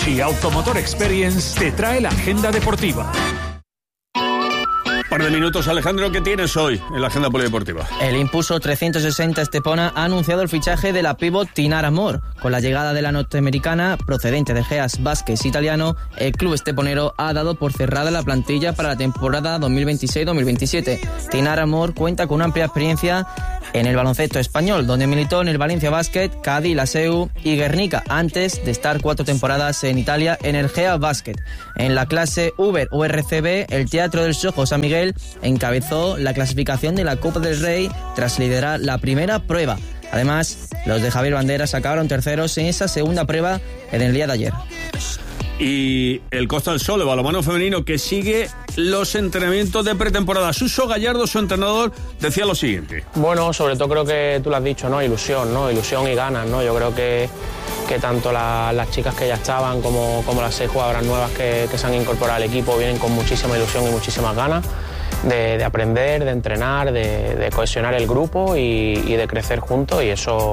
Mitsubishi Automotor Experience te trae la agenda deportiva. Un par de minutos, Alejandro, ¿qué tienes hoy en la agenda polideportiva? El Impulso 360 Estepona ha anunciado el fichaje de la pívot Tinara Moore. Con la llegada de la norteamericana, procedente de Geas Vázquez italiano, el club esteponero ha dado por cerrada la plantilla para la temporada 2026-2027. Tinara Moore cuenta con una amplia experiencia en el baloncesto español, donde militó en el Valencia Basket, Cádiz, Laseu y Guernica, antes de estar 4 temporadas en Italia en el Geas Basket. En la clase Uber URCB, el Teatro del Sojo San Miguel encabezó la clasificación de la Copa del Rey tras liderar la primera prueba. Además, los de Javier Banderas acabaron terceros en esa segunda prueba en el día de ayer. Y el Costa del Sol, el balonmano femenino, que sigue los entrenamientos de pretemporada. Suso Gallardo, su entrenador, decía lo siguiente. Bueno, sobre todo creo que tú lo has dicho, ¿no? Ilusión, ¿no? Ilusión y ganas, ¿no? Yo creo que tanto las chicas que ya estaban como las 6 jugadoras nuevas que se han incorporado al equipo vienen con muchísima ilusión y muchísimas ganas de aprender, de entrenar, de cohesionar el grupo y de crecer juntos, y eso